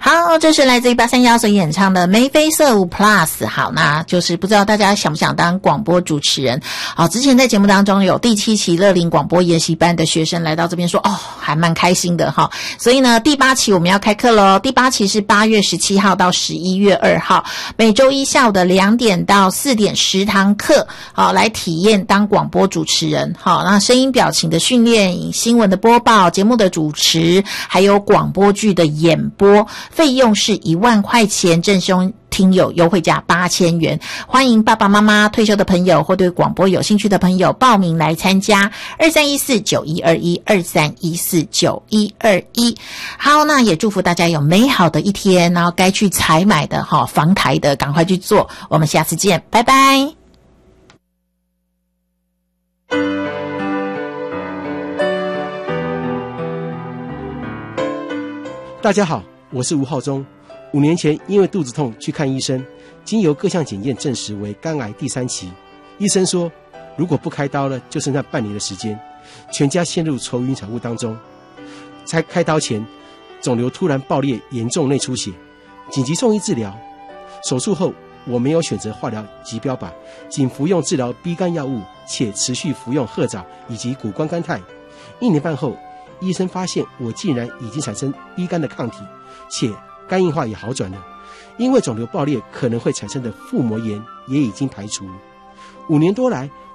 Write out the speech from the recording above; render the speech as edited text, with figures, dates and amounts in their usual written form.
好，这是来自于831所演唱的眉飞色舞 Plus。 好，那就是不知道大家想不想当广播主持人。好，之前在节目当中有第7期乐龄广播研习班的学生来到这边说，还蛮开心的哈。所以呢，第8期我们要开课咯。第8期是8月17号到11月2号，每周一下午的2点到4点10堂课，好，来体验当广播主持人。好，那声音表情的训练、新闻的播报、节目的主持，还有广播剧的演播，费用是1万块钱，正宗听友优惠价8000元。欢迎爸爸妈妈、退休的朋友或对广播有兴趣的朋友报名来参加，23149121 23149121。好，那也祝福大家有美好的一天，然后该去采买的防台的赶快去做。我们下次见，拜拜。 大家好，我是吴浩中。5年前因为肚子痛去看医生，经由各项检验证实为肝癌第3期。医生说如果不开刀了就剩下半年的时间，全家陷入愁云惨雾当中。在开刀前，肿瘤突然爆裂，严重内出血，紧急送医治疗。手术后我没有选择化疗及标靶，仅服用治疗 B 肝药物，且持续服用褐藻以及谷胱甘肽。1年半后，医生发现我竟然已经产生 B 肝的抗体，且肝硬化也好转了。因为肿瘤爆裂可能会产生的腹膜炎也已经排除。5年多来，